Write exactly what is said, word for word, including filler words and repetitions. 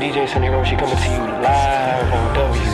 D J Sonny Roshi coming to you live on W